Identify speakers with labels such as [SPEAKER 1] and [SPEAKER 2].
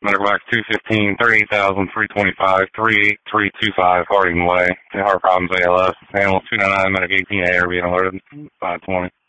[SPEAKER 1] Medical box 215, 38,325, 38325 Harding Way. Heart problems ALS. Animal 299, medic 18A are being alerted. 520.